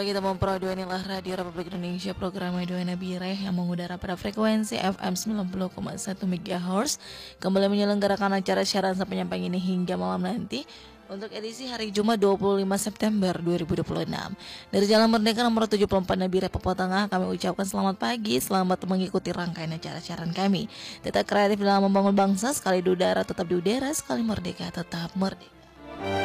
Kita memperoleh inilah Radio Republik Indonesia, program Radio Nabire yang mengudara pada frekuensi FM 90,1 MHz. Kembali menyelenggarakan acara siaran sampai penyampaian ini hingga malam nanti untuk edisi hari Jumat 25 September 2026. Dari Jalan Merdeka nomor 74 Nabire Papua Tengah, kami ucapkan selamat pagi, selamat mengikuti rangkaian acara siaran kami. Tetap kreatif dalam membangun bangsa, sekali di udara tetap di udara, sekali merdeka tetap merdeka.